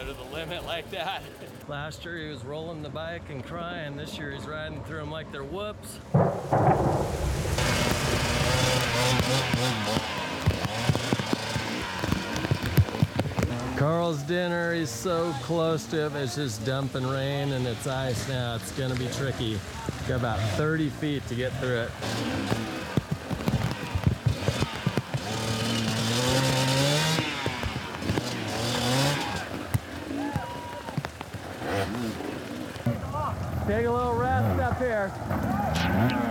to the limit like that. Last year he was rolling the bike and crying. This year he's riding through them like they're whoops. Carl's dinner, he's so close to it, it's just dumping rain and it's ice now. It's gonna be tricky. Got about 30 feet to get through it. Take a little rest up here.